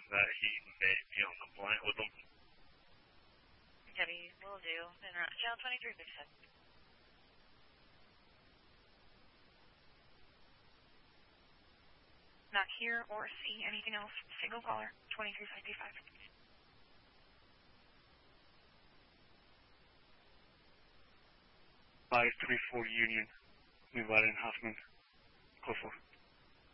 that he may be on the plant with them. Debbie, will do. And channel 2357. Not hear or see anything else. Single caller, 2355. 534 Union, Nevada and Hoffman. Go for it.